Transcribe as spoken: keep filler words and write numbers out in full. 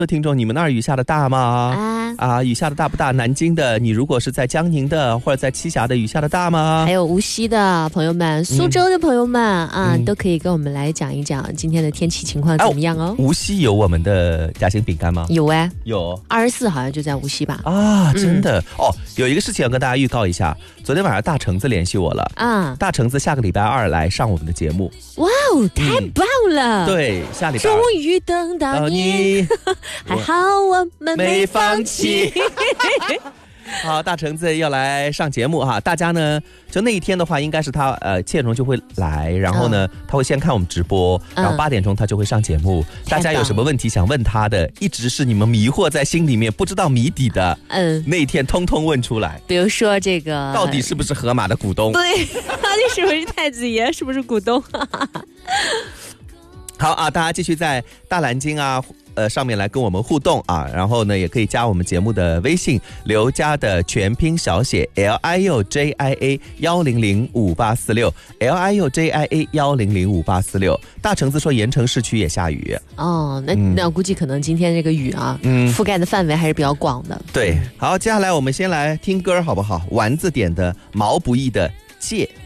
听众，你们那儿雨下的大吗？ 啊啊，雨下的大不大？南京的，你如果是在江宁的或者在栖霞的，雨下的大吗？ 还有无锡的朋友们、苏州的朋友们、嗯、啊、嗯，都可以跟我们来讲一讲今天的天气情况怎么样哦。 无锡有我们的夹心饼干吗？ 有哎， 有。 二十四好像就在无锡吧？ 啊，真的、嗯、哦。有一个事情要跟大家预告一下，昨天晚上大橙子联系我了啊，大橙子下个礼拜二来上我们的节目。 哇哦，太棒了！ 嗯、对，下礼拜二终于等到你，还好我们没放弃。 好，大橙子要来上节目哈，大家呢就那一天的话，应该是他呃七点钟就会来，然后呢、嗯、他会先看我们直播，然后八点钟他就会上节目、嗯。大家有什么问题想问他的，一直是你们迷惑在心里面不知道谜底的，嗯，那一天通通问出来。 比如说这个， 到底是不是河马的股东？ 对，到底是不是太子爷？是不是股东？ 好啊，大家继续在大蓝鲸啊。呃，上面来跟我们互动啊，然后呢，也可以加我们节目的微信，刘家的全拼小写 L I U J I A 一零零五八四六 L I U J I A 一零零五八四六。大橙子说盐城市区也下雨哦，那、嗯、那估计可能今天这个雨啊，嗯，覆盖的范围还是比较广的。 对，好，接下来我们先来听歌好不好？丸子点的毛不易的借。